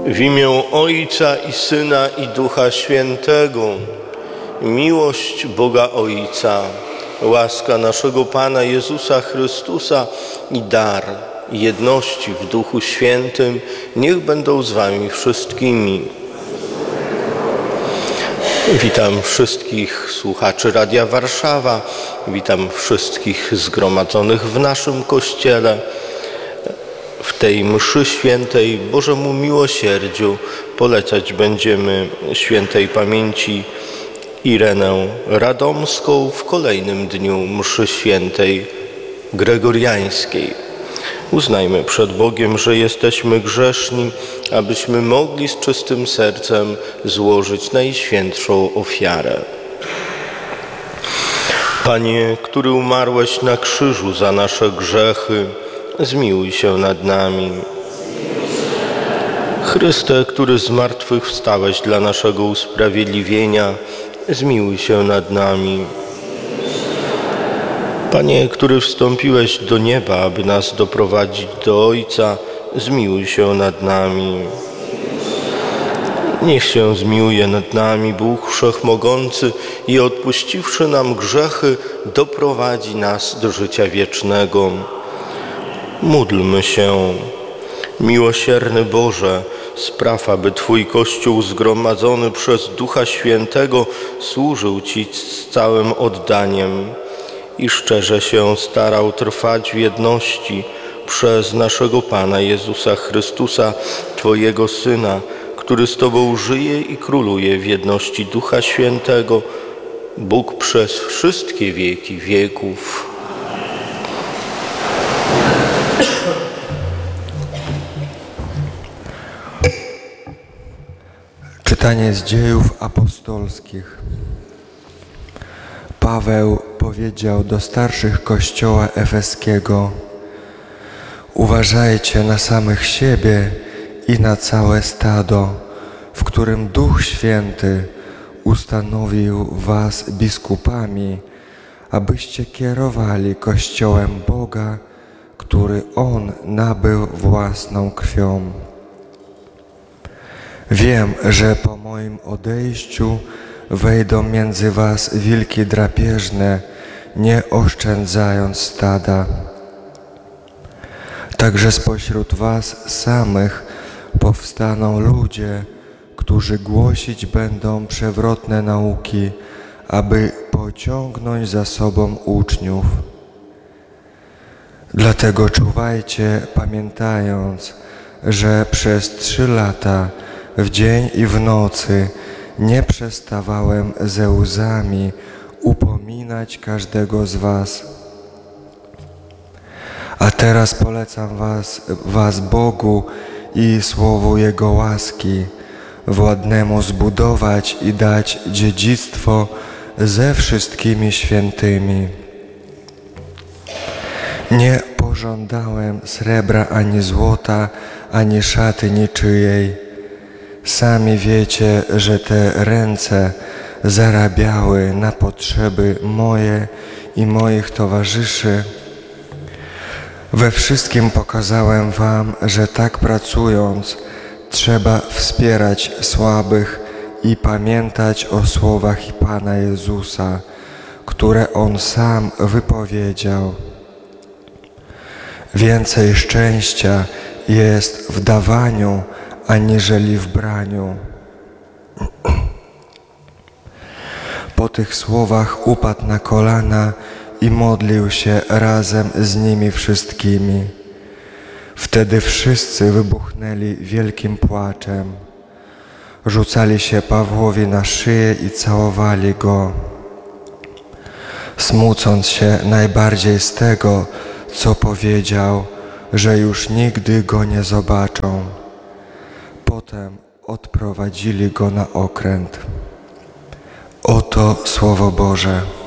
W imię Ojca i Syna i Ducha Świętego, miłość Boga Ojca, łaska naszego Pana Jezusa Chrystusa i dar jedności w Duchu Świętym niech będą z wami wszystkimi. Witam wszystkich słuchaczy Radia Warszawa, witam wszystkich zgromadzonych w naszym Kościele. W tej mszy świętej Bożemu miłosierdziu polecać będziemy świętej pamięci Irenę Radomską w kolejnym dniu mszy świętej gregoriańskiej. Uznajmy przed Bogiem, że jesteśmy grzeszni, abyśmy mogli z czystym sercem złożyć najświętszą ofiarę. Panie, który umarłeś na krzyżu za nasze grzechy, zmiłuj się nad nami. Chryste, który z martwych wstałeś dla naszego usprawiedliwienia, zmiłuj się nad nami. Panie, który wstąpiłeś do nieba, aby nas doprowadzić do Ojca, zmiłuj się nad nami. Niech się zmiłuje nad nami Bóg Wszechmogący i odpuściwszy nam grzechy, doprowadzi nas do życia wiecznego. Módlmy się. Miłosierny Boże, spraw, aby Twój Kościół zgromadzony przez Ducha Świętego służył Ci z całym oddaniem i szczerze się starał trwać w jedności przez naszego Pana Jezusa Chrystusa, Twojego Syna, który z Tobą żyje i króluje w jedności Ducha Świętego, Bóg przez wszystkie wieki wieków. Czytanie z Dziejów Apostolskich. Paweł powiedział do starszych Kościoła Efeskiego: uważajcie na samych siebie i na całe stado, w którym Duch Święty ustanowił was biskupami, abyście kierowali Kościołem Boga, który On nabył własną krwią. Wiem, że po moim odejściu wejdą między was wilki drapieżne, nie oszczędzając stada. Także spośród was samych powstaną ludzie, którzy głosić będą przewrotne nauki, aby pociągnąć za sobą uczniów. Dlatego czuwajcie, pamiętając, że przez 3 lata w dzień i w nocy nie przestawałem ze łzami upominać każdego z was. A teraz polecam was Bogu i słowu Jego łaski, władnemu zbudować i dać dziedzictwo ze wszystkimi świętymi. Nie pożądałem srebra ani złota, ani szaty niczyjej. Sami wiecie, że te ręce zarabiały na potrzeby moje i moich towarzyszy. We wszystkim pokazałem wam, że tak pracując trzeba wspierać słabych i pamiętać o słowach Pana Jezusa, które On sam wypowiedział. Więcej szczęścia jest w dawaniu, aniżeli w braniu. Po tych słowach upadł na kolana i modlił się razem z nimi wszystkimi. Wtedy wszyscy wybuchnęli wielkim płaczem. Rzucali się Pawłowi na szyję i całowali go, smucąc się najbardziej z tego, co powiedział, że już nigdy go nie zobaczą. Potem odprowadzili go na okręt. Oto Słowo Boże.